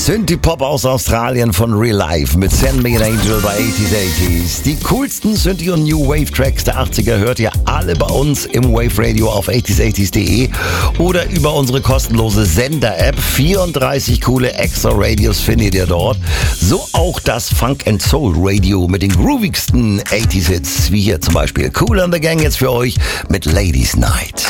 Synthie-Pop aus Australien von Real Life mit Send Me an Angel bei 80s. Die coolsten Synthie- und New Wave-Tracks der 80er hört ihr alle bei uns im Wave Radio auf 80s.de oder über unsere kostenlose Sender-App. 34 coole Extra-Radios findet ihr dort. So auch das Funk and Soul Radio mit den groovigsten 80s-Hits, wie hier zum Beispiel Kool and the Gang jetzt für euch mit Ladies Night.